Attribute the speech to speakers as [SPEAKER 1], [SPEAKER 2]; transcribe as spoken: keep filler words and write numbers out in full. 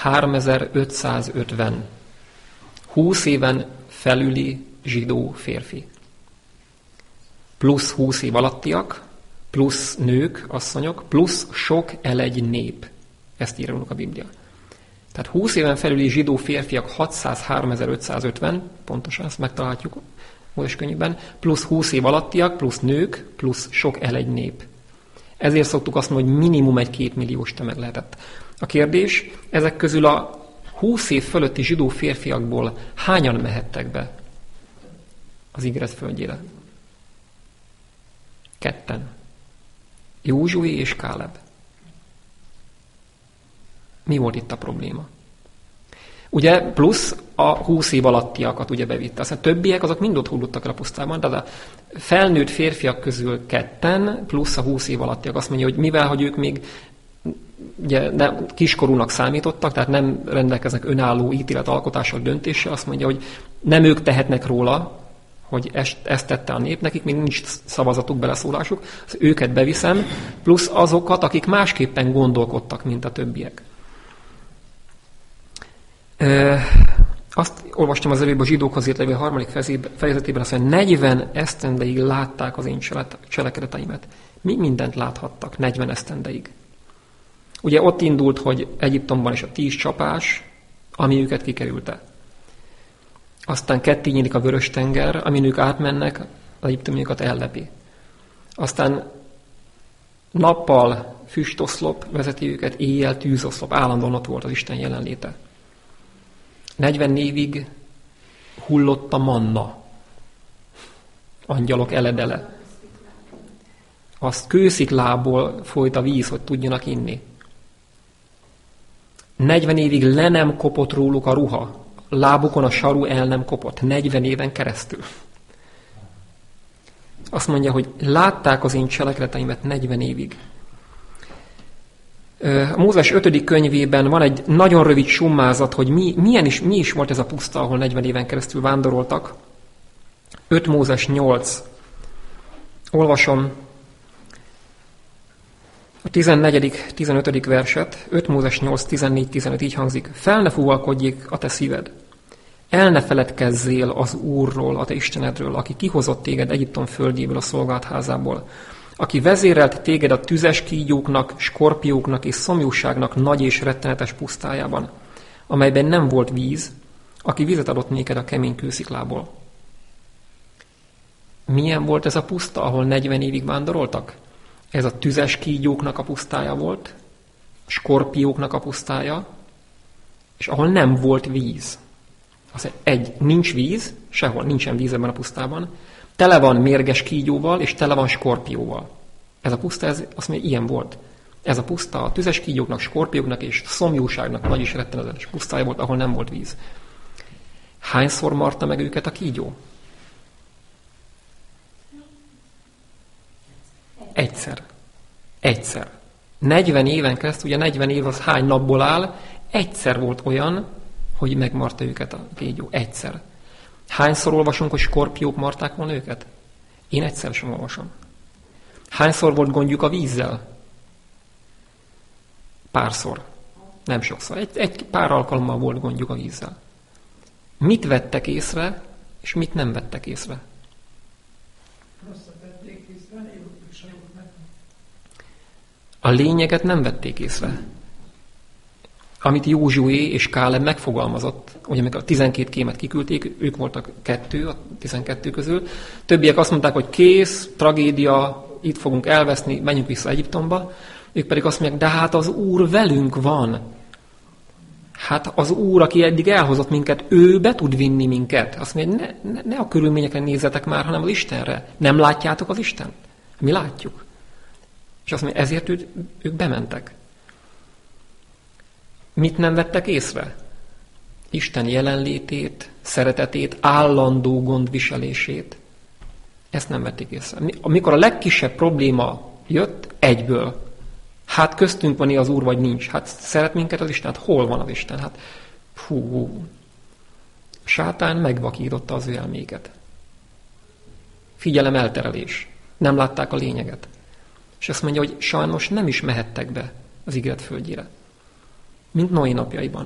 [SPEAKER 1] háromezer-ötszázötven húsz éven felüli zsidó férfi. Plusz húsz év alattiak, plusz nők, asszonyok, plusz sok elegy nép. Ezt írja a Biblia. Tehát húsz éven felüli zsidó férfiak hatszázháromezer-ötszázötven, pontosan ezt megtalálhatjuk Mózes könyvben, plusz húsz év alattiak, plusz nők, plusz sok elegy nép. Ezért szoktuk azt mondani, hogy minimum egy kétmilliós tömeg lehetett. A kérdés, ezek közül a húsz év fölötti zsidó férfiakból hányan mehettek be az ígéret földjére? Ketten. Józsué és Káleb. Mi volt itt a probléma? Ugye plusz a húsz év alattiakat ugye bevitte. Aztán többiek azok mind ott hullottak el a pusztában, de a felnőtt férfiak közül ketten, plusz a húsz év alattiak. Azt mondja, hogy mivel, hogy ők még ugye, nem, kiskorúnak számítottak, tehát nem rendelkeznek önálló ítéletalkotással, döntéssel, azt mondja, hogy nem ők tehetnek róla, hogy ezt, ezt tette a nép, nekik még nincs szavazatuk, beleszólásuk, az őket beviszem, plusz azokat, akik másképpen gondolkodtak, mint a többiek. E, azt olvastam az előbb a zsidókhoz írt levél harmadik fejezetében, azt mondja, negyven esztendeig látták az én cselekedeteimet. Mi mindent láthattak negyven esztendeig? Ugye ott indult, hogy Egyiptomban is a tíz csapás, ami őket kikerülte. Aztán ketté nyílik a Vörös-tenger, amin ők átmennek, az egyiptomiakat ellepi. Aztán nappal füstoszlop vezeti őket, éjjel tűzoszlop, állandóan ott volt az Isten jelenléte. negyven évig hullott a manna, angyalok eledele. Azt kősziklából folyt a víz, hogy tudjanak inni. negyven évig le nem kopott róluk a ruha, lábukon a saru el nem kopott, negyven éven keresztül. Azt mondja, hogy látták az én cselekedeteimet negyven évig. A Mózes ötödik könyvében van egy nagyon rövid summázat, hogy mi, milyen is, mi is volt ez a puszta, ahol negyven éven keresztül vándoroltak. öt Mózes nyolc. Olvasom a tizennegyedik tizenötödik verset, öt Mózes nyolc tizennégy tizenöt így hangzik. Fel ne fúvalkodjék a te szíved. El ne feledkezzél az Úrról, a te Istenedről, aki kihozott téged Egyiptom földjéből, a szolgált házából, aki vezérelt téged a tüzes kígyóknak, skorpióknak és szomjúságnak nagy és rettenetes pusztájában, amelyben nem volt víz, aki vizet adott néked a kemény kősziklából. Milyen volt ez a puszta, ahol negyven évig vándoroltak? Ez a tüzes kígyóknak a pusztája volt, a skorpióknak a pusztája, és ahol nem volt víz. Az egy, nincs víz, sehol nincsen víz ebben a pusztában, tele van mérges kígyóval, és tele van skorpióval. Ez a puszta, ez, azt mondja, ilyen volt. Ez a puszta a tüzes kígyóknak, skorpióknak és szomjúságnak nagy és rettenetes pusztája volt, ahol nem volt víz. Hányszor marta meg őket a kígyó? Egyszer. Egyszer. negyven éven keresztül, ugye negyven év az hány napból áll, egyszer volt olyan, hogy megmarta őket a kígyó. Egyszer. Hányszor olvasunk, hogy skorpiók marták volna őket? Én egyszer sem olvasom. Hányszor volt gondjuk a vízzel? Párszor. Nem sokszor. Egy, egy pár alkalommal volt gondjuk a vízzel. Mit vettek észre, és mit nem vettek észre? A lényeget nem vették észre. Amit Józsué és Káleb megfogalmazott, ugye meg a tizenkét kémet kiküldték, ők voltak kettő a tizenkettő közül. Többiek azt mondták, hogy kész, tragédia, itt fogunk elveszni, menjünk vissza Egyiptomba. Ők pedig azt mondják, de hát az Úr velünk van. Hát az Úr, aki eddig elhozott minket, ő be tud vinni minket. Azt mondja, ne, ne, ne a körülményekre nézzetek már, hanem az Istenre. Nem látjátok az Istent? Mi látjuk. És azt mondja, ezért ők, ők bementek. Mit nem vettek észre? Isten jelenlétét, szeretetét, állandó gondviselését. Ezt nem vették észre. Amikor a legkisebb probléma jött, egyből. Hát köztünk van-e az Úr, vagy nincs? Hát szeret minket az Isten? Hát hol van az Isten? Hát hú. Sátán megvakította az ő elméket. Figyelem elterelés. Nem látták a lényeget. És azt mondja, hogy sajnos nem is mehettek be az ígéret földjére. Mint Noé napjaiban.